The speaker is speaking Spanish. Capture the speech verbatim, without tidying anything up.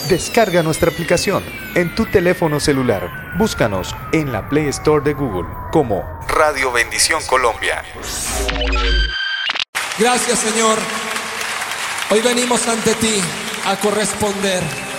Descarga nuestra aplicación en tu teléfono celular. Búscanos en la Play Store de Google como Radio Bendición Colombia. Gracias, Señor. Hoy venimos ante ti a corresponder.